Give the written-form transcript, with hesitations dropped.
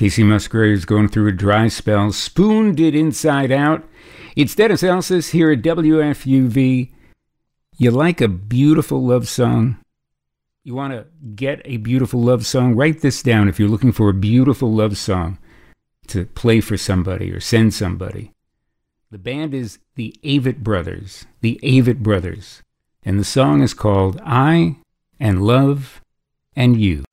Casey Musgraves going through a dry spell. Spoon did Inside Out. It's Dennis Elsas here at WFUV. You like a beautiful love song? You want to get a beautiful love song? Write this down if you're looking for a beautiful love song to play for somebody or send somebody. The band is the Avett Brothers. The Avett Brothers. And the song is called I and Love and You.